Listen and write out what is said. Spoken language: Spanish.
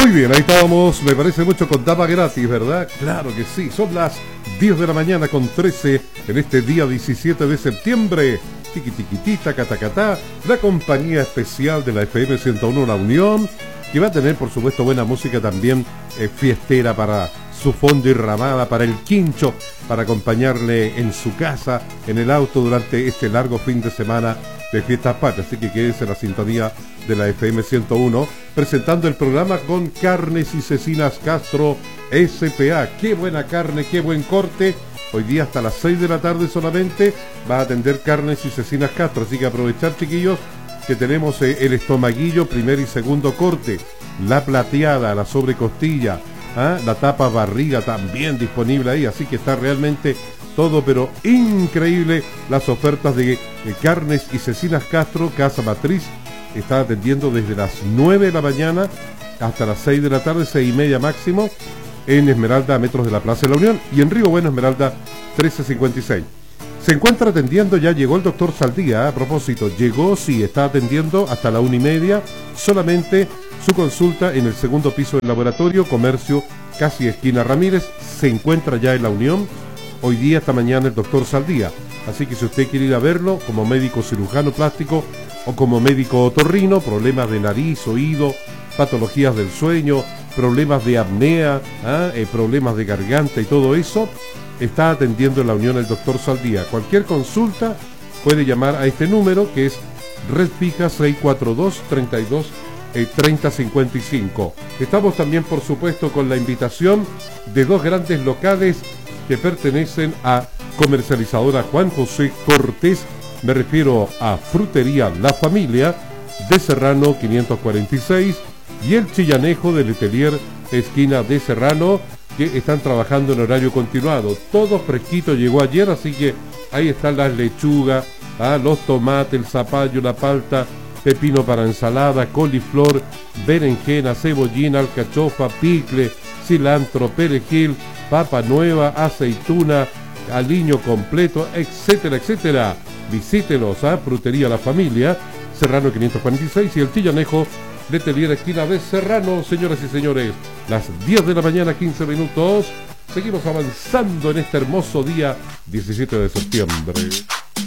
Muy bien, ahí estábamos, me parece mucho con Dama Gratis, ¿verdad? Claro que sí, son las 10 de la mañana con 13 en este día 17 de septiembre. Tiquitiquitita, catacatá, la compañía especial de la FM 101 La Unión, que va a tener, por supuesto, buena música también fiestera para su fondo y ramada, para el quincho, para acompañarle en su casa, en el auto durante este largo fin de semana de Fiestas Patrias. Así que quédese en la sintonía de la FM 101, presentando el programa con Carnes y Cecinas Castro S.P.A. Qué buena carne, qué buen corte. Hoy día hasta las 6 de la tarde solamente va a atender Carnes y Cecinas Castro. Así que aprovechar, chiquillos, que tenemos el estomaguillo, primer y segundo corte, la plateada, la sobrecostilla, la tapa barriga también disponible ahí. Así que está realmente todo, pero increíble las ofertas de Carnes y Cecinas Castro, Casa Matriz. Está atendiendo desde las 9 de la mañana hasta las 6 de la tarde, 6:30 máximo, en Esmeralda, a metros de la Plaza de la Unión, y en Río Bueno, Esmeralda 1356. Se encuentra atendiendo, ya llegó el doctor Saldía, a propósito, llegó, sí, está atendiendo hasta la 1:30, solamente su consulta en el segundo piso del laboratorio, comercio, casi esquina Ramírez. Se encuentra ya en la Unión, hoy día, esta mañana, el doctor Saldía. Así que si usted quiere ir a verlo como médico cirujano plástico o como médico otorrino, problemas de nariz, oído, patologías del sueño, problemas de apnea, problemas de garganta y todo eso, está atendiendo en la Unión el doctor Saldía. Cualquier consulta puede llamar a este número, que es red fija 642-32-3055. Estamos también, por supuesto, con la invitación de dos grandes locales que pertenecen a comercializadora Juan José Cortés. Me refiero a Frutería La Familia de Serrano 546 y el Chillanejo de Letelier, esquina de Serrano, que están trabajando en horario continuado. Todo fresquito llegó ayer, así que ahí están las lechugas, los tomates, el zapallo, la palta, pepino para ensalada, coliflor, berenjena, cebollina, alcachofa, picle, cilantro, perejil, papa nueva, aceituna, aliño completo, etcétera, etcétera. Visítenos a Frutería La Familia, Serrano 546 y el Chillanejo, Letelier, esquina de Serrano. Señoras y señores, las 10 de la mañana, 15 minutos. Seguimos avanzando en este hermoso día 17 de septiembre.